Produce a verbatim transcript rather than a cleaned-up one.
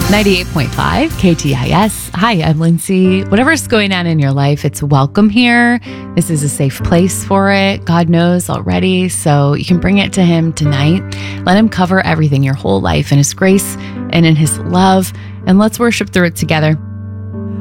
ninety-eight point five K T I S. Hi, I'm Lindsay. Whatever's going on in your life, it's welcome here. This is a safe place for it. God knows already, so you can bring it to Him tonight. Let Him cover everything, your whole life, in His grace and in His love, and let's worship through it together.